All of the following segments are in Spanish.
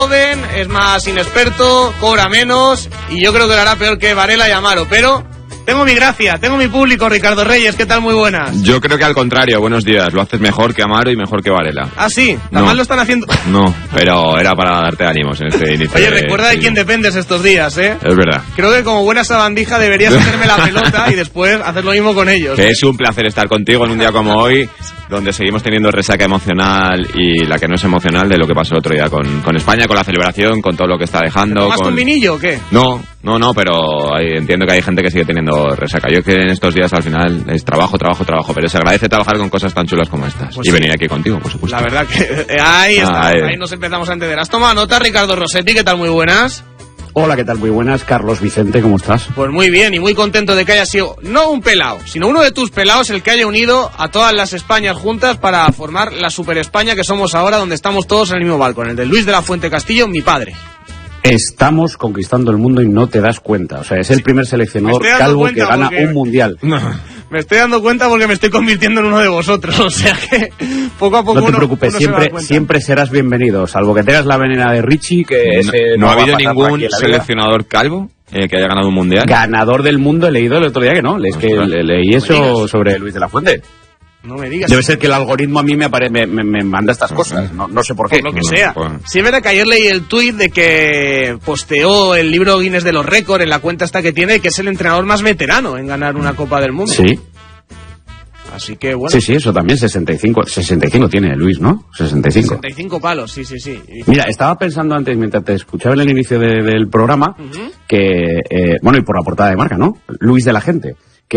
joven, es más inexperto, cobra menos y yo creo que lo hará peor que Varela y Amaro, pero tengo mi gracia, tengo mi público. Ricardo Reyes, ¿qué tal? Muy buenas. Yo creo que al contrario, buenos días, lo haces mejor que Amaro y mejor que Varela. ¿Ah, sí? ¿Tan mal lo están haciendo? No, pero era para darte ánimos en este inicio. Oye, recuerda de quién dependes estos días, ¿eh? Es verdad. Creo que como buena sabandija deberías hacerme la pelota y después hacer lo mismo con ellos. Que es un placer estar contigo en un día como hoy, donde seguimos teniendo resaca emocional y la que no es emocional de lo que pasó el otro día con España, con la celebración, con todo lo que está dejando. ¿Tomaste un vinillo o qué? No, pero entiendo que hay gente que sigue teniendo resaca. Yo que en estos días al final es trabajo, pero se agradece trabajar con cosas tan chulas como estas. Pues y sí, venir aquí contigo, por supuesto. La verdad que ahí está, ahí nos empezamos a entender. ¿Has tomado nota, Ricardo Rossetti? ¿Qué tal? Muy buenas. Hola, ¿qué tal? Muy buenas. Carlos Vicente, ¿cómo estás? Pues muy bien y muy contento de que haya sido, no un pelao, sino uno de tus pelaos el que haya unido a todas las Españas juntas para formar la Super España que somos ahora, donde estamos todos en el mismo barco, en el de Luis de la Fuente Castillo, mi padre. Estamos conquistando el mundo y no te das cuenta. O sea, es el primer seleccionador calvo que gana un mundial. No, me estoy dando cuenta porque me estoy convirtiendo en uno de vosotros. O sea que poco a poco no te preocupes, siempre serás bienvenido, salvo que tengas la venena de Richie, que no ha habido ningún seleccionador calvo que haya ganado un mundial. Ganador del mundo, he leído el otro día que no. Es que leí eso sobre Luis de la Fuente. No me digas. Debe ser que el algoritmo a mí me manda estas cosas. No sé por qué. Por lo que sea. Sí, es verdad que ayer leí el tuit de que posteó el libro Guinness de los récords en la cuenta esta que tiene, que es el entrenador más veterano en ganar una Copa del Mundo. Sí. Así que bueno. Sí, eso también, 65 tiene Luis, ¿no? 65 palos, sí. Mira, estaba pensando antes, mientras te escuchaba en el inicio del programa, que, bueno, y por la portada de Marca, ¿no? Luis de la Gente.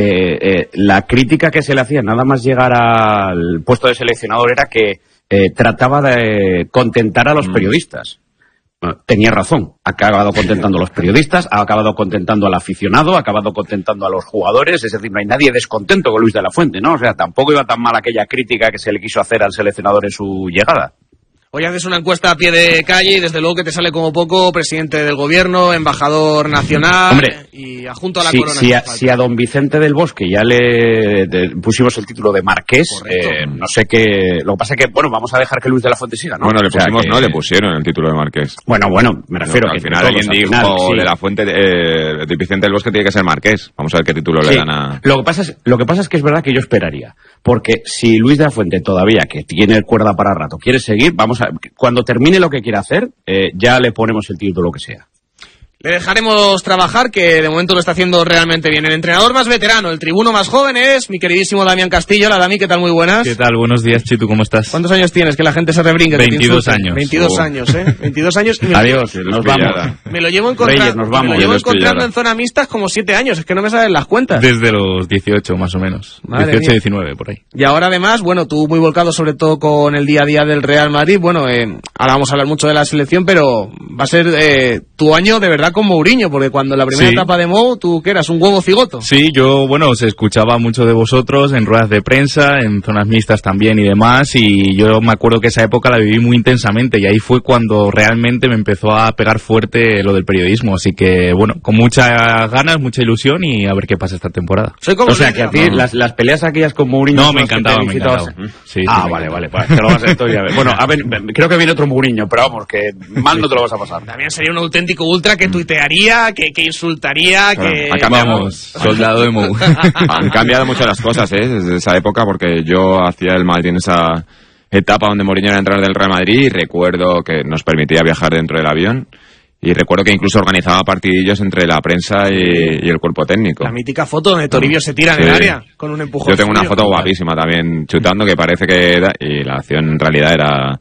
Que la crítica que se le hacía nada más llegar al puesto de seleccionador era que trataba de contentar a los periodistas. Bueno, tenía razón, ha acabado contentando a los periodistas, ha acabado contentando al aficionado, ha acabado contentando a los jugadores, es decir, no hay nadie descontento con Luis de la Fuente, ¿no? O sea, tampoco iba tan mal aquella crítica que se le quiso hacer al seleccionador en su llegada. Hoy haces una encuesta a pie de calle y desde luego que te sale como poco presidente del gobierno, embajador nacional. Hombre, y adjunto a la corona. Si a don Vicente del Bosque ya le pusimos el título de marqués, no sé qué. Lo que pasa es que, bueno, vamos a dejar que Luis de la Fuente siga, ¿no? Bueno, le pusieron el título de marqués. Bueno, me refiero que al final alguien dijo de la Fuente, de Vicente del Bosque tiene que ser marqués. Vamos a ver qué título le dan a... Lo que pasa es que es verdad que yo esperaría. Porque si Luis de la Fuente todavía, que tiene cuerda para rato, quiere seguir, cuando termine lo que quiera hacer, ya le ponemos el título que sea. Le dejaremos trabajar, que de momento lo está haciendo realmente bien. El entrenador más veterano, el tribuno más joven es mi queridísimo Damián Castillo. Hola, Dami, ¿qué tal? Muy buenas. ¿Qué tal? Buenos días, Chitu, ¿cómo estás? ¿Cuántos años tienes? Que la gente se rebrinque. 22 años. 22 años, ¿eh? 22 años. Y Adiós, nos vamos. Me lo llevo encontrando en zona mixtas como 7 años. Es que no me salen las cuentas. Desde los 18, más o menos. Madre 18, mía. 19, por ahí. Y ahora, además, bueno, tú muy volcado sobre todo con el día a día del Real Madrid. Bueno, ahora vamos a hablar mucho de la selección, pero va a ser tu año de verdad con Mourinho, porque cuando la primera etapa de Mou, ¿tú qué eras? ¿Un huevo cigoto? Sí, yo, se escuchaba mucho de vosotros en ruedas de prensa, en zonas mixtas también y demás, y yo me acuerdo que esa época la viví muy intensamente, y ahí fue cuando realmente me empezó a pegar fuerte lo del periodismo, así que, con muchas ganas, mucha ilusión, y a ver qué pasa esta temporada. O sea, que a ti las peleas aquellas con Mourinho... No, me encantaba. Sí, vale, pues te lo vas a estudiar. Bueno, a ver, creo que viene otro Mourinho, pero vamos, que mal no te lo vas a pasar. También sería un auténtico ultra que tuitearía, que insultaría, que... Cambiamos, soldado de Mou. Han cambiado mucho las cosas, desde esa época, porque yo hacía el Madrid en esa etapa donde Mourinho era entrenador del Real Madrid, y recuerdo que nos permitía viajar dentro del avión. Y recuerdo que incluso organizaba partidillos entre la prensa y el cuerpo técnico. La mítica foto donde Toribio se tira en el área con un empujón. Yo tengo una foto guapísima también, chutando, que parece que... Y la acción en realidad era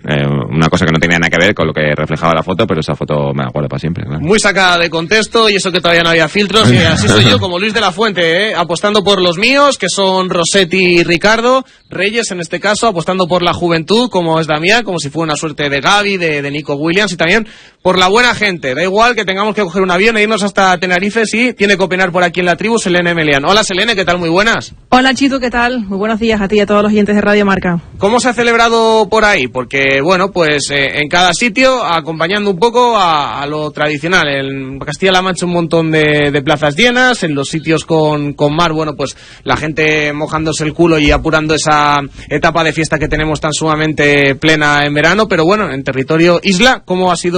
una cosa que no tenía nada que ver con lo que reflejaba la foto, pero esa foto me acuerdo para siempre. Claro. Muy sacada de contexto, y eso que todavía no había filtros. Y así soy yo, como Luis de la Fuente, apostando por los míos, que son Rossetti y Ricardo. Reyes, en este caso, apostando por la juventud, como es Damián, como si fuera una suerte de Gavi, de Nico Williams, y también por la buena gente. Da igual que tengamos que coger un avión e irnos hasta Tenerife, sí, tiene que opinar por aquí en la tribu Selene Melián. Hola, Selene, ¿qué tal? Muy buenas. Hola, Chitu, ¿qué tal? Muy buenos días a ti y a todos los oyentes de Radio Marca. ¿Cómo se ha celebrado por ahí? Porque, en cada sitio, acompañando un poco a lo tradicional. En Castilla-La Mancha un montón de plazas llenas, en los sitios con mar, la gente mojándose el culo y apurando esa etapa de fiesta que tenemos tan sumamente plena en verano, pero en territorio isla, ¿cómo ha sido